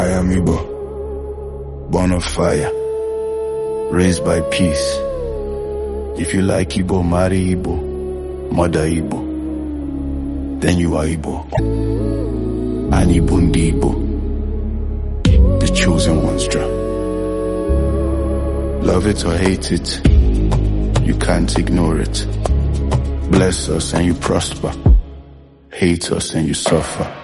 I am Igbo, born of fire, raised by peace. If you like Igbo, marry Igbo, mother Igbo, then you are Igbo. And Igbo ndi Igbo, the chosen ones drum. Love it or hate it, you can't ignore it. Bless us and you prosper, hate us and you suffer.